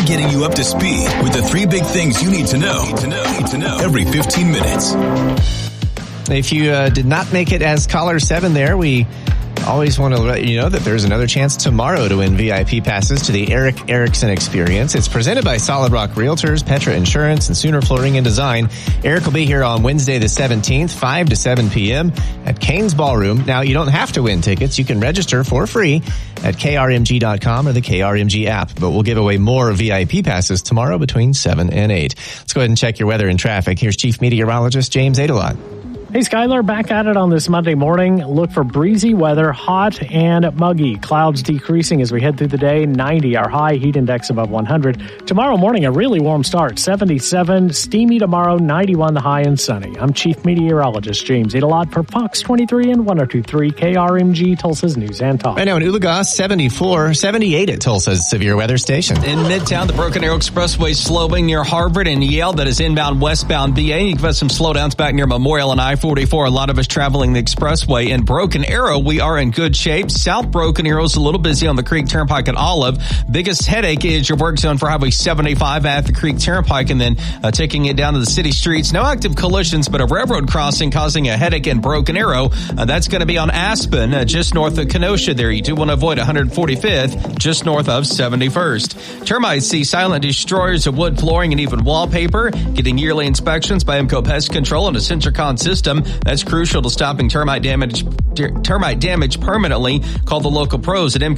getting you up to speed with the 3 big things you need to know every 15 minutes. If you did not make it as caller 7 there, we always want to let you know that there's another chance tomorrow to win VIP passes to the Eric Erickson Experience. It's presented by Solid Rock Realtors, Petra Insurance, and Sooner Flooring and Design. Eric will be here on Wednesday the 17th, 5 to 7 p.m. at Cain's Ballroom. Now, you don't have to win tickets. You can register for free at krmg.com or the KRMG app. But we'll give away more VIP passes tomorrow between 7 and 8. Let's go ahead and check your weather and traffic. Here's Chief Meteorologist James Adelot. Hey, Skylar, back at it on this Monday morning. Look for breezy weather, hot and muggy. Clouds decreasing as we head through the day. 90, our high, heat index above 100. Tomorrow morning, a really warm start. 77, steamy tomorrow, 91 the high and sunny. I'm Chief Meteorologist James Adelot for Fox 23 and 102.3 KRMG, Tulsa's News and Talk. Right now in Oologah, 74, 78 at Tulsa's severe weather station. In Midtown, the Broken Arrow Expressway slowing near Harvard and Yale. That is inbound westbound BA. You've got some slowdowns back near Memorial and I-44. A lot of us traveling the expressway. In Broken Arrow, we are in good shape. South Broken Arrow is a little busy on the Creek Turnpike and Olive. Biggest headache is your work zone for Highway 75 at the Creek Turnpike and then taking it down to the city streets. No active collisions, but a railroad crossing causing a headache in Broken Arrow. That's going to be on Aspen, just north of Kenosha there. You do want to avoid 145th, just north of 71st. Termites see silent destroyers of wood flooring and even wallpaper. Getting yearly inspections by MCO Pest Control and a Sensorcon system. That's crucial to stopping termite damage permanently. Call the local pros at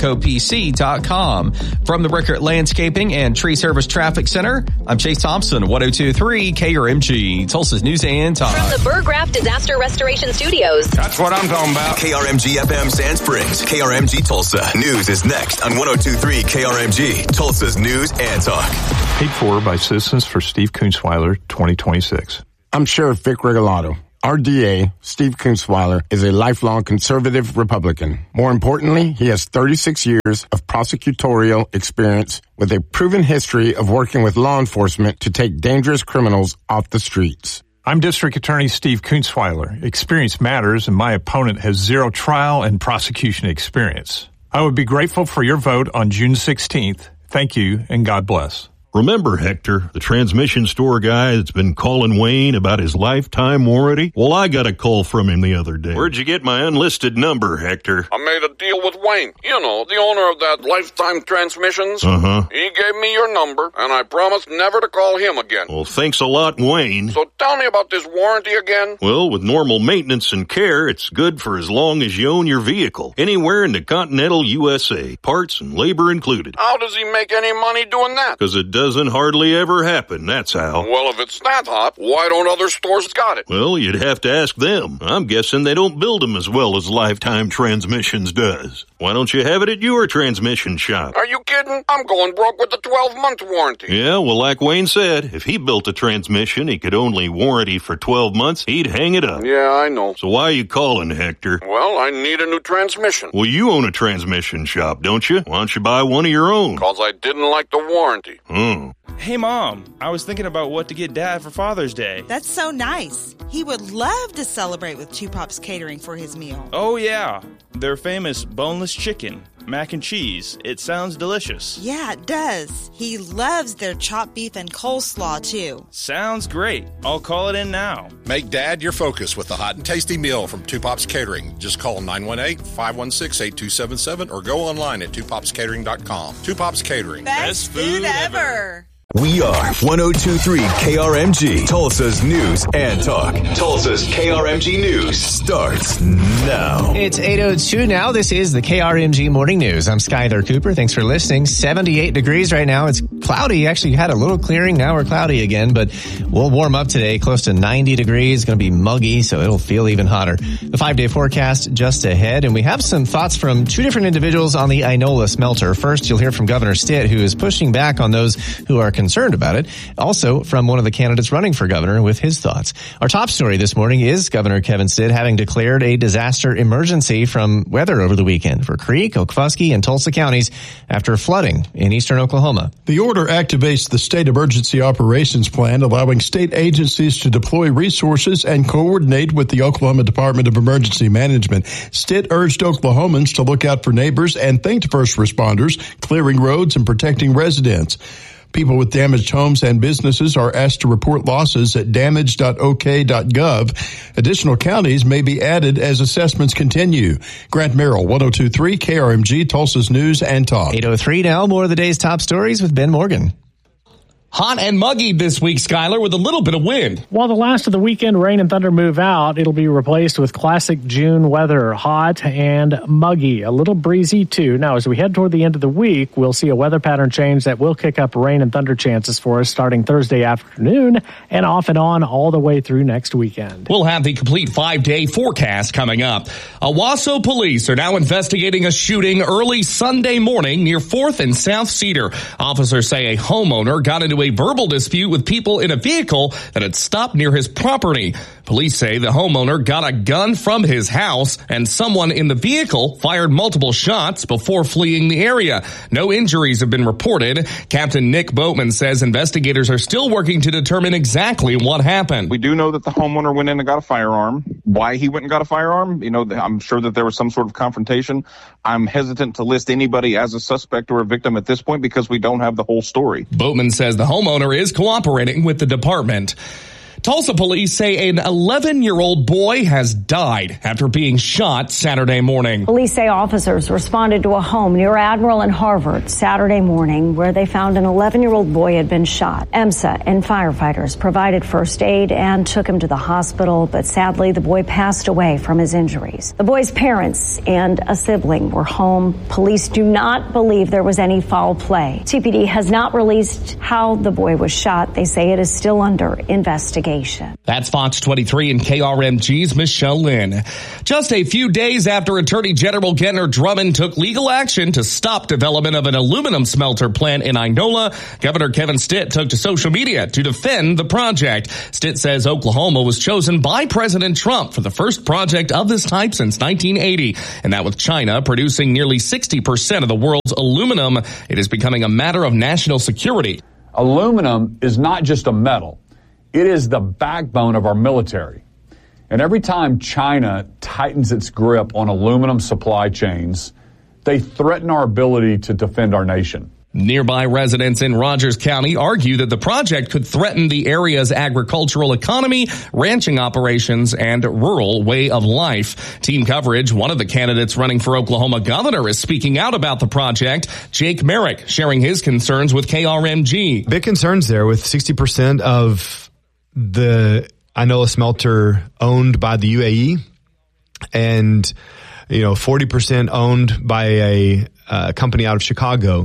MCOPC.com. From the Rickert Landscaping and Tree Service Traffic Center, I'm Chase Thompson, 102.3 KRMG, Tulsa's News and Talk. From the Burgraff Disaster Restoration Studios. That's what I'm talking about. KRMG FM Sand Springs, KRMG Tulsa. News is next on 102.3 KRMG, Tulsa's News and Talk. Paid for by Citizens for Steve Kunzweiler, 2026. I'm Sheriff Vic Regalado. Our DA, Steve Kunzweiler, is a lifelong conservative Republican. More importantly, he has 36 years of prosecutorial experience with a proven history of working with law enforcement to take dangerous criminals off the streets. I'm District Attorney Steve Kunzweiler. Experience matters, and my opponent has zero trial and prosecution experience. I would be grateful for your vote on June 16th. Thank you, and God bless. Remember Hector, the transmission store guy that's been calling Wayne about his lifetime warranty? Well, I got a call from him the other day. Where'd you get my unlisted number, Hector? I made a deal with Wayne. You know, the owner of that Lifetime Transmissions. Uh-huh. He gave me your number, and I promised never to call him again. Well, thanks a lot, Wayne. So tell me about this warranty again. Well, with normal maintenance and care, it's good for as long as you own your vehicle. Anywhere in the continental USA. Parts and labor included. How does he make any money doing that? Because it doesn't hardly ever happen, that's how. Well, if it's that hot, why don't other stores got it? Well, you'd have to ask them. I'm guessing they don't build them as well as Lifetime Transmissions does. Why don't you have it at your transmission shop? Are you kidding? I'm going broke with the 12-month warranty. Yeah, well, like Wayne said, if he built a transmission he could only warranty for 12 months, he'd hang it up. Yeah, I know. So why are you calling, Hector? Well, I need a new transmission. Well, you own a transmission shop, don't you? Why don't you buy one of your own? Because I didn't like the warranty. Hey, Mom, I was thinking about what to get Dad for Father's Day. That's so nice. He would love to celebrate with Two Pops Catering for his meal. Oh, yeah. Their famous boneless chicken, mac and cheese. It sounds delicious. Yeah, it does. He loves their chopped beef and coleslaw, too. Sounds great. I'll call it in now. Make Dad your focus with the hot and tasty meal from Two Pops Catering. Just call 918-516-8277 or go online at twopopscatering.com. Two Pops Catering. Best food ever. We are 102.3 KRMG, Tulsa's News and Talk. Tulsa's KRMG News starts now. It's 8:02 now. This is the KRMG Morning News. I'm Skylar Cooper. Thanks for listening. 78 degrees right now. It's cloudy. Actually had a little clearing. Now we're cloudy again, but we'll warm up today. Close to 90 degrees. It's going to be muggy, so it'll feel even hotter. The 5-day forecast just ahead, and we have some thoughts from two different individuals on the Inola smelter. First, you'll hear from Governor Stitt, who is pushing back on those who are concerned about it. Also from one of the candidates running for governor with his thoughts. Our top story this morning is Governor Kevin Stitt having declared a disaster emergency from weather over the weekend for Creek, Okfuskee, and Tulsa counties after flooding in eastern Oklahoma. The order activates the State Emergency Operations Plan, allowing state agencies to deploy resources and coordinate with the Oklahoma Department of Emergency Management. Stitt urged Oklahomans to look out for neighbors and thank first responders, clearing roads and protecting residents. People with damaged homes and businesses are asked to report losses at damage.ok.gov. Additional counties may be added as assessments continue. Grant Merrill, 102.3 KRMG, Tulsa's News and Talk. 8:03 now. More of the day's top stories with Ben Morgan. Hot and muggy this week, Skyler, with a little bit of wind. While the last of the weekend rain and thunder move out, it'll be replaced with classic June weather, hot and muggy, a little breezy too. Now, as we head toward the end of the week, we'll see a weather pattern change that will kick up rain and thunder chances for us starting Thursday afternoon and off and on all the way through next weekend. We'll have the complete 5-day forecast coming up. Owasso police are now investigating a shooting early Sunday morning near 4th and South Cedar. Officers say a homeowner got into a verbal dispute with people in a vehicle that had stopped near his property. Police say the homeowner got a gun from his house and someone in the vehicle fired multiple shots before fleeing the area. No injuries have been reported. Captain Nick Boatman says investigators are still working to determine exactly what happened. We do know that the homeowner went in and got a firearm. Why he went and got a firearm, I'm sure that there was some sort of confrontation. I'm hesitant to list anybody as a suspect or a victim at this point because we don't have the whole story. Boatman says the homeowner is cooperating with the department. Tulsa police say an 11-year-old boy has died after being shot Saturday morning. Police say officers responded to a home near Admiral and Harvard Saturday morning where they found an 11-year-old boy had been shot. EMSA and firefighters provided first aid and took him to the hospital, but sadly the boy passed away from his injuries. The boy's parents and a sibling were home. Police do not believe there was any foul play. TPD has not released how the boy was shot. They say it is still under investigation. That's Fox 23 and KRMG's Michelle Lynn. Just a few days after Attorney General Gentner Drummond took legal action to stop development of an aluminum smelter plant in Inola, Governor Kevin Stitt took to social media to defend the project. Stitt says Oklahoma was chosen by President Trump for the first project of this type since 1980, and that with China producing nearly 60% of the world's aluminum, it is becoming a matter of national security. Aluminum is not just a metal. It is the backbone of our military. And every time China tightens its grip on aluminum supply chains, they threaten our ability to defend our nation. Nearby residents in Rogers County argue that the project could threaten the area's agricultural economy, ranching operations, and rural way of life. Team Coverage, one of the candidates running for Oklahoma governor, is speaking out about the project. Jake Merrick sharing his concerns with KRMG. Big concerns there with 60% of the Inola smelter owned by the UAE and 40% owned by a company out of Chicago.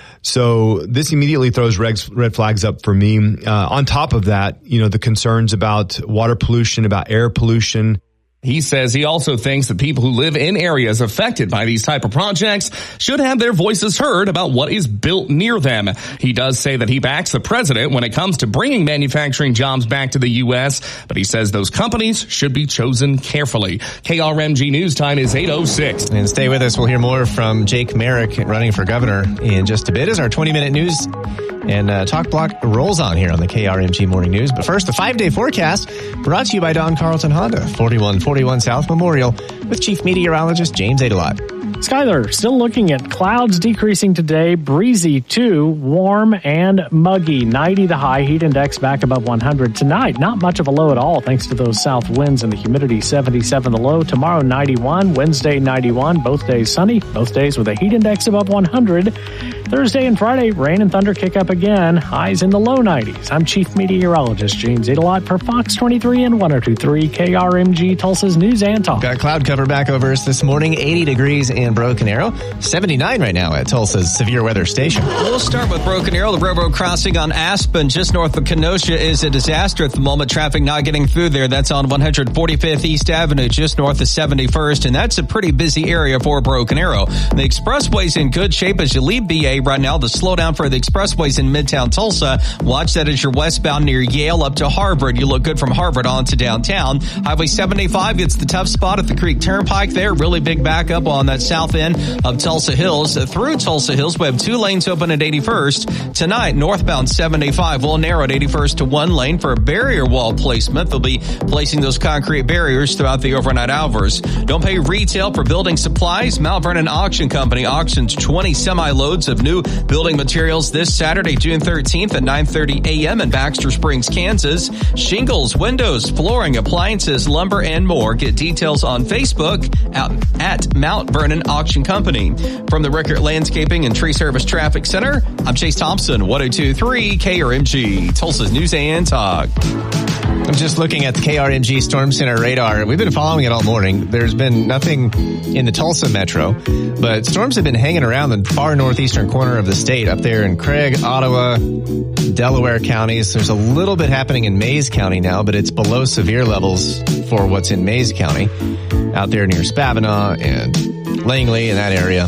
So this immediately throws red flags up for me. On top of that, the concerns about water pollution, about air pollution. He says he also thinks that people who live in areas affected by these type of projects should have their voices heard about what is built near them. He does say that he backs the president when it comes to bringing manufacturing jobs back to the U.S., but he says those companies should be chosen carefully. KRMG News Time is 8:06. And stay with us. We'll hear more from Jake Merrick running for governor in just a bit as our 20-minute news and talk block rolls on here on the KRMG Morning News. But first, the 5-day forecast brought to you by Don Carlton Honda, 4141 South Memorial, with Chief Meteorologist James Adelot. Skyler, still looking at clouds decreasing today, breezy too, warm and muggy. 90 the high, heat index back above 100. Tonight, not much of a low at all thanks to those south winds and the humidity. 77 the low. Tomorrow, 91. Wednesday, 91. Both days sunny. Both days with a heat index above 100. Thursday and Friday, rain and thunder kick up again. Highs in the low 90s. I'm Chief Meteorologist James Adelot for Fox 23 and 102.3 KRMG, Tulsa's News and Talk. Got cloud cover back over us this morning. 80 degrees in Broken Arrow. 79 right now at Tulsa's severe weather station. We'll start with Broken Arrow. The railroad crossing on Aspen, just north of Kenosha, is a disaster at the moment. Traffic not getting through there. That's on 145th East Avenue, just north of 71st, and that's a pretty busy area for Broken Arrow. The expressway's in good shape as you leave BA right now. The slowdown for the expressways in Midtown Tulsa. Watch that as you're westbound near Yale up to Harvard. You look good from Harvard on to downtown. Highway 75 gets the tough spot at the Creek Turnpike there. Really big backup on that south end of Tulsa Hills. Through Tulsa Hills, we have 2 lanes open at 81st. Tonight, northbound 75 will narrow at 81st to 1 lane for a barrier wall placement. They'll be placing those concrete barriers throughout the overnight hours. Don't pay retail for building supplies. Mount Vernon Auction Company auctions 20 semi-loads of new building materials this Saturday, June 13th at 9:30 a.m. in Baxter Springs, Kansas. Shingles, windows, flooring, appliances, lumber, and more. Get details on Facebook at Mount Vernon Auction Company. From the Rickert Landscaping and Tree Service Traffic Center, I'm Chase Thompson, 102.3 KRMG, Tulsa's News and Talk. I'm just looking at the KRMG Storm Center radar. We've been following it all morning. There's been nothing in the Tulsa metro, but storms have been hanging around the far northeastern corner of the state, up there in Craig, Ottawa, Delaware counties. There's a little bit happening in Mayes County now, but it's below severe levels for what's in Mayes County, out there near Spavinaw and Langley in that area.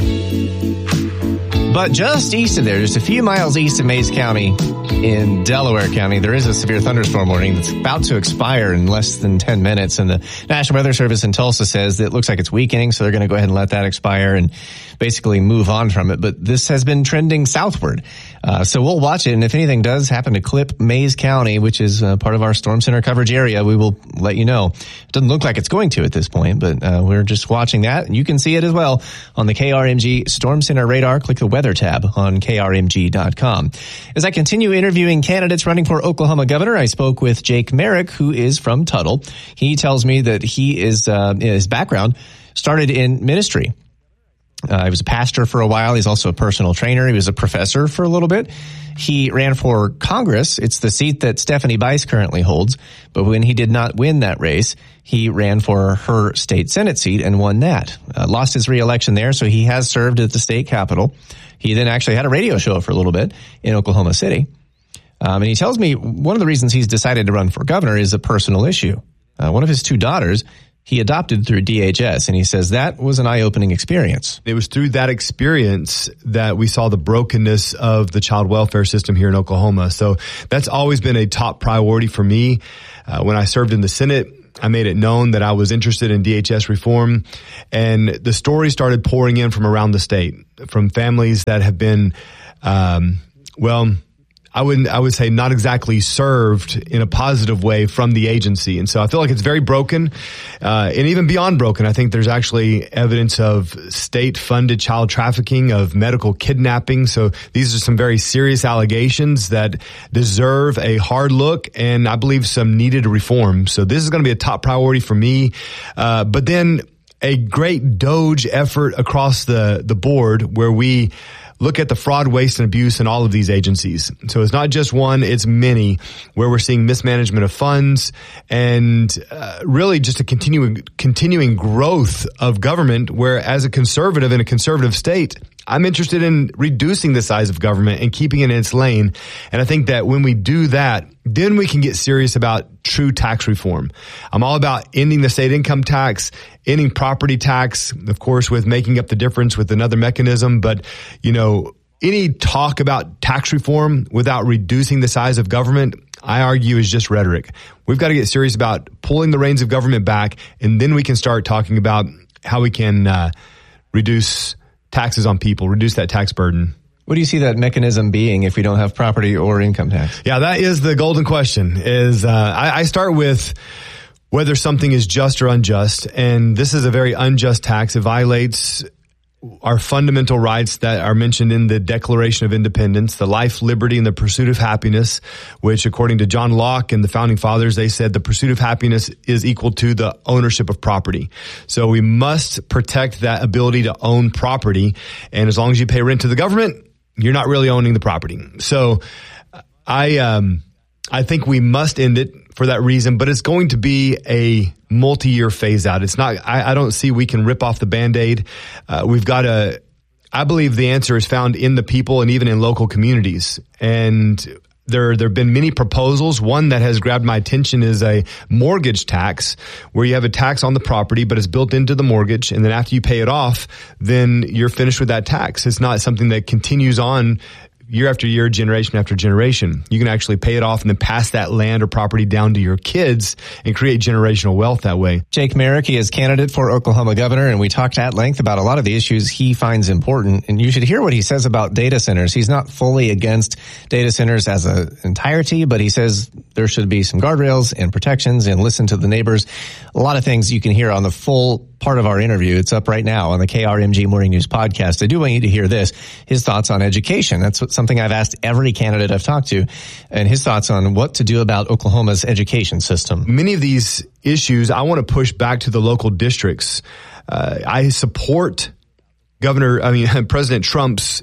But just east of there, just a few miles east of Mayes County in Delaware County, there is a severe thunderstorm warning that's about to expire in less than 10 minutes. And the National Weather Service in Tulsa says that it looks like it's weakening, so they're going to go ahead and let that expire and basically move on from it. But this has been trending southward. So we'll watch it. And if anything does happen to clip Mayes County, which is part of our Storm Center coverage area, we will let you know. It doesn't look like it's going to at this point, but we're just watching that. And you can see it as well on the KRMG Storm Center radar. Click the weather tab on krmg.com. As I continue interviewing candidates running for Oklahoma governor, I spoke with Jake Merrick, who is from Tuttle. He tells me that he is, his background started in ministry. He was a pastor for a while. He's also a personal trainer. He was a professor for a little bit. He ran for Congress. It's the seat that Stephanie Bice currently holds. But when he did not win that race, he ran for her state Senate seat and won that. Lost his reelection there, so he has served at the state capitol. He then actually had a radio show for a little bit in Oklahoma City. And he tells me one of the reasons he's decided to run for governor is a personal issue. One of his two daughters he adopted through DHS, and he says that was an eye-opening experience. It was through that experience that we saw the brokenness of the child welfare system here in Oklahoma. So that's always been a top priority for me. When I served in the Senate, I made it known that I was interested in DHS reform, and the stories started pouring in from around the state, from families that have been, I would say not exactly served in a positive way from the agency. And so I feel like it's very broken, and even beyond broken. I think there's actually evidence of state-funded child trafficking, of medical kidnapping. So these are some very serious allegations that deserve a hard look, and I believe some needed reform. So this is going to be a top priority for me. But then a great DOGE effort across the board where we look at the fraud, waste, and abuse in all of these agencies. So it's not just one, it's many, where we're seeing mismanagement of funds and really just a continuing growth of government, where as a conservative in a conservative state, I'm interested in reducing the size of government and keeping it in its lane. And I think that when we do that, then we can get serious about true tax reform. I'm all about ending the state income tax, ending property tax, of course, with making up the difference with another mechanism. But, any talk about tax reform without reducing the size of government, I argue, is just rhetoric. We've got to get serious about pulling the reins of government back, and then we can start talking about how we can reduce taxes on people, reduce that tax burden. What do you see that mechanism being if we don't have property or income tax? Yeah, that is the golden question. I start with whether something is just or unjust, and this is a very unjust tax. It violates our fundamental rights that are mentioned in the Declaration of Independence, the life, liberty, and the pursuit of happiness, which according to John Locke and the Founding Fathers, they said the pursuit of happiness is equal to the ownership of property. So we must protect that ability to own property. And as long as you pay rent to the government, you're not really owning the property. So I think we must end it for that reason, but it's going to be a multi-year phase out. It's not, I don't see we can rip off the Band-Aid. We've got to, I believe the answer is found in the people and even in local communities. And there have been many proposals. One that has grabbed my attention is a mortgage tax, where you have a tax on the property, but it's built into the mortgage. And then after you pay it off, then you're finished with that tax. It's not something that continues on year after year, generation after generation. You can actually pay it off and then pass that land or property down to your kids and create generational wealth that way. Jake Merrick, he is candidate for Oklahoma governor, and we talked at length about a lot of the issues he finds important. And you should hear what he says about data centers. He's not fully against data centers as an entirety, but he says there should be some guardrails and protections and listen to the neighbors. A lot of things you can hear on the full part of our interview. It's up right now on the KRMG Morning News podcast. I do want you to hear this, his thoughts on education. That's something I've asked every candidate I've talked to, and his thoughts on what to do about Oklahoma's education system. Many of these issues I want to push back to the local districts. I support President Trump's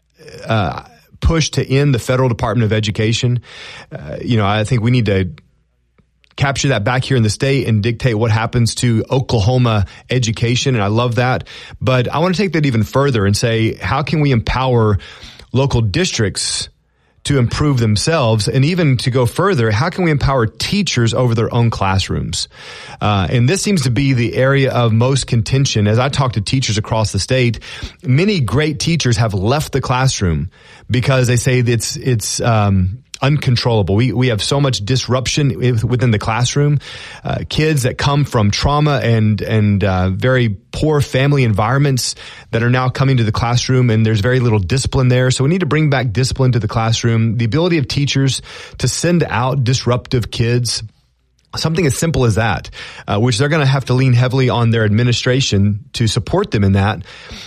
push to end the federal Department of Education. I think we need to capture that back here in the state and dictate what happens to Oklahoma education. And I love that. But I want to take that even further and say, how can we empower local districts to improve themselves? And even to go further, how can we empower teachers over their own classrooms? And this seems to be the area of most contention. As I talk to teachers across the state, many great teachers have left the classroom because they say it's uncontrollable. We have so much disruption within the classroom. Kids that come from trauma and very poor family environments that are now coming to the classroom, and there's very little discipline there. So we need to bring back discipline to the classroom. The ability of teachers to send out disruptive kids, something as simple as that, which they're going to have to lean heavily on their administration to support them in that.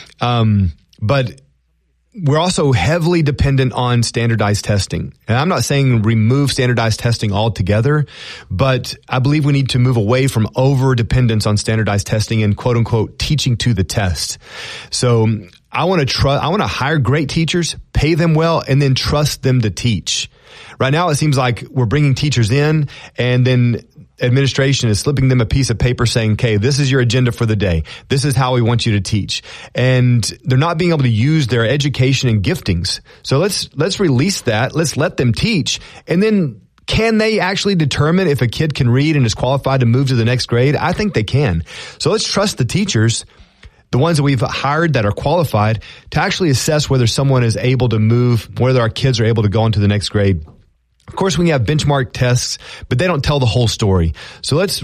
But we're also heavily dependent on standardized testing. And I'm not saying remove standardized testing altogether, but I believe we need to move away from over dependence on standardized testing and quote unquote teaching to the test. So I want to hire great teachers, pay them well, and then trust them to teach. Right now, it seems like we're bringing teachers in and then administration is slipping them a piece of paper saying, okay, this is your agenda for the day. This is how we want you to teach. And they're not being able to use their education and giftings. So let's release that. Let's let them teach. And then can they actually determine if a kid can read and is qualified to move to the next grade? I think they can. So let's trust the teachers, the ones that we've hired that are qualified, to actually assess whether someone is able to move, whether our kids are able to go on to the next grade. Of course, we have benchmark tests, but they don't tell the whole story. So let's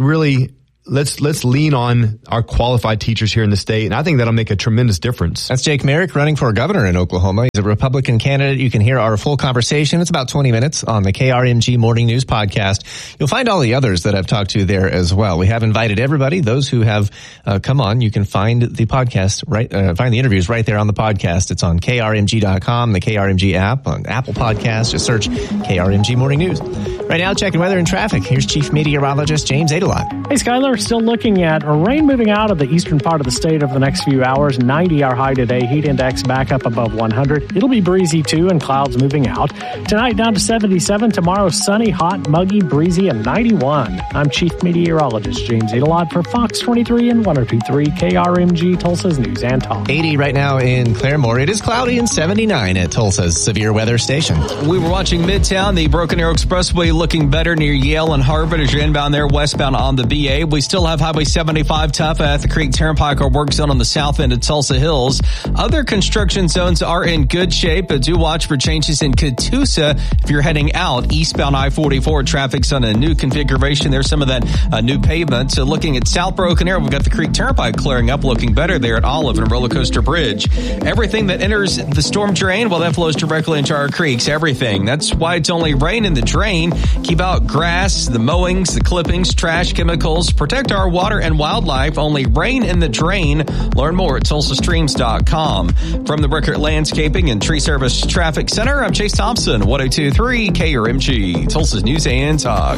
lean on our qualified teachers here in the state, and I think that'll make a tremendous difference. That's Jake Merrick running for governor in Oklahoma. He's a Republican candidate. You can hear our full conversation. It's about 20 minutes on the KRMG Morning News podcast. You'll find all the others that I've talked to there as well. We have invited everybody. Those who have come on, you can find the podcast find the interviews right there on the podcast. It's on krmg.com, the KRMG app, on Apple Podcasts. Just search KRMG Morning News. Right now, checking weather and traffic. Here's Chief Meteorologist James Adelot. Hey, Skyler. Still looking at rain moving out of the eastern part of the state over the next few hours. 90 our high today. Heat index back up above 100. It'll be breezy too, and clouds moving out. Tonight down to 77. Tomorrow sunny, hot, muggy, breezy, and 91. I'm Chief Meteorologist James Adelot for Fox 23 and 102.3 KRMG, Tulsa's News and Talk. 80 right now in Claremore. It is cloudy and 79 at Tulsa's severe weather station. We were watching Midtown, the Broken Arrow Expressway looking better near Yale and Harvard as you're inbound there westbound on the BA. We still have Highway 75 tough at the Creek Turnpike, or work zone on the south end of Tulsa Hills. Other construction zones are in good shape, but do watch for changes in Catoosa if you're heading out. Eastbound I-44 traffic's on a new configuration. There's some of that new pavement. So looking at South Broken Arrow, we've got the Creek Turnpike clearing up, looking better there at Olive and Roller Coaster Bridge. Everything that enters the storm drain, well, that flows directly into our creeks. Everything. That's why it's only rain in the drain. Keep out grass, the mowings, the clippings, trash, chemicals. Protect our water and wildlife. Only rain in the drain. Learn more at TulsaStreams.com. From the Rickert Landscaping and Tree Service Traffic Center, I'm Chase Thompson, 102.3 KRMG, Tulsa's News and Talk.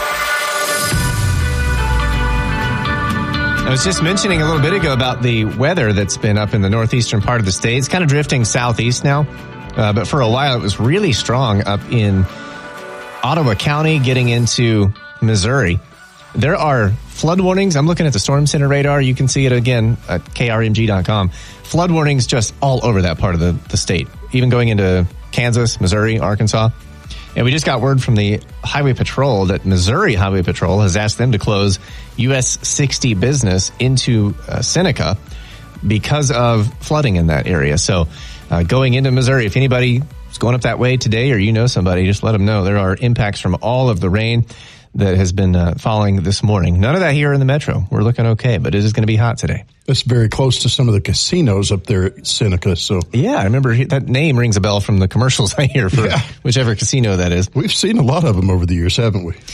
I was just mentioning a little bit ago about the weather that's been up in the northeastern part of the state. It's kind of drifting southeast now, but for a while it was really strong up in Ottawa County, getting into Missouri. There are flood warnings. I'm looking at the Storm Center radar. You can see it again at krmg.com. Flood warnings just all over that part of the state, even going into Kansas, Missouri, Arkansas. And we just got word from the Highway Patrol that Missouri Highway Patrol has asked them to close US 60 business into Seneca because of flooding in that area. So going into Missouri, if anybody is going up that way today, or you know somebody, just let them know. There are impacts from all of the rain that has been falling this morning. None of that here in the metro. We're looking okay, but it is going to be hot today. It's very close to some of the casinos up there at Seneca. So yeah, I remember that name rings a bell from the commercials I hear for whichever casino that is. We've seen a lot of them over the years, haven't we?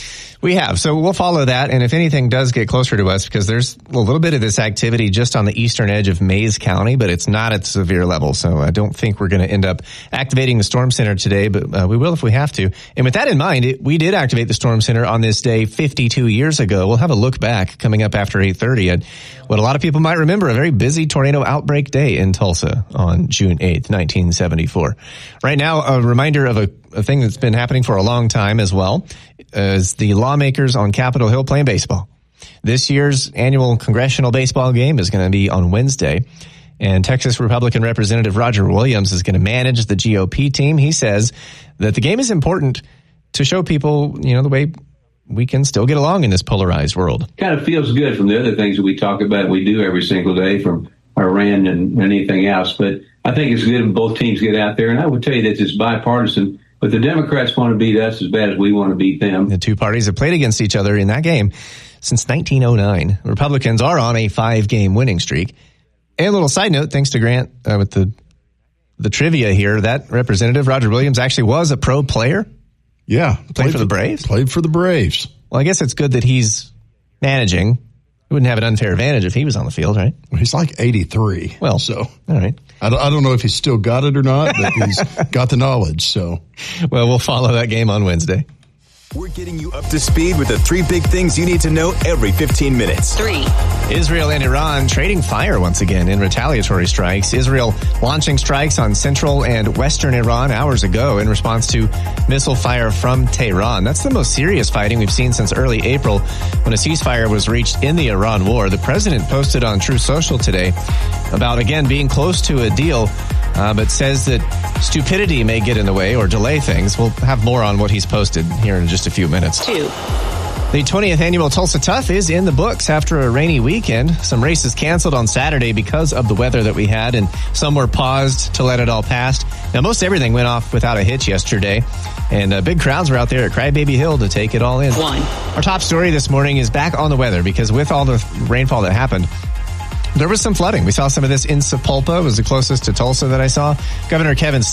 We have. So we'll follow that. And if anything does get closer to us, because there's a little bit of this activity just on the eastern edge of Mays County, but it's not at severe level. So I don't think we're going to end up activating the Storm Center today, but we will if we have to. And with that in mind, we did activate the Storm Center on this day 52 years ago. We'll have a look back coming up after 8:30 at what a lot of people might remember, a very busy tornado outbreak day in Tulsa on June 8th, 1974. Right now, a reminder of a thing that's been happening for a long time as well, is the lawmakers on Capitol Hill playing baseball. This year's annual congressional baseball game is going to be on Wednesday, and Texas Republican Representative Roger Williams is going to manage the GOP team. He says that the game is important to show people, the way we can still get along in this polarized world. Kind of feels good from the other things that we talk about, we do every single day, from Iran and anything else. But I think it's good when both teams get out there. And I would tell you that it's bipartisan, but the Democrats want to beat us as bad as we want to beat them. The two parties have played against each other in that game since 1909. Republicans are on a 5-game winning streak. And a little side note, thanks to Grant with the trivia here, that Representative Roger Williams actually was a pro player. Yeah. Played for the Braves? Played for the Braves. Well, I guess it's good that he's managing. He wouldn't have an unfair advantage if he was on the field, right? Well, he's like 83. Well, so all right. I don't know if he's still got it or not, but he's got the knowledge. So, well, we'll follow that game on Wednesday. We're getting you up to speed with the 3 big things you need to know every 15 minutes. 3. Israel and Iran trading fire once again in retaliatory strikes. Israel launching strikes on central and western Iran hours ago in response to missile fire from Tehran. That's the most serious fighting we've seen since early April, when a ceasefire was reached in the Iran war. The president posted on Truth Social today about, again, being close to a deal, but says that stupidity may get in the way or delay things. We'll have more on what he's posted here in just a few minutes. 2. The 20th annual Tulsa Tough is in the books after a rainy weekend. Some races canceled on Saturday because of the weather that we had, and some were paused to let it all pass. Now, most everything went off without a hitch yesterday, and big crowds were out there at Crybaby Hill to take it all in. 1. Our top story this morning is back on the weather, because with all the rainfall that happened, there was some flooding. We saw some of this in Sapulpa. It was the closest to Tulsa that I saw. Governor Kevin Stitt